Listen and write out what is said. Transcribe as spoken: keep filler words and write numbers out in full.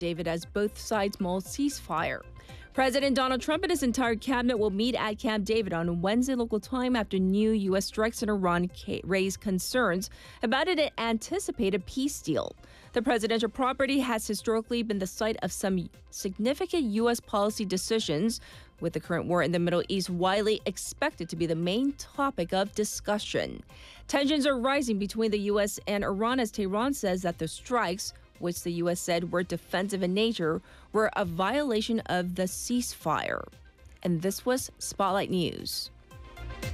David, as both sides mull ceasefire. President Donald Trump and his entire cabinet will meet at Camp David on Wednesday local time after new U S strikes in Iran raised concerns about an anticipated peace deal. The presidential property has historically been the site of some significant U S policy decisions, with the current war in the Middle East widely expected to be the main topic of discussion. Tensions are rising between the U S and Iran as Tehran says that the strikes, which the U S said were defensive in nature, were a violation of the ceasefire. And this was Spotlight News.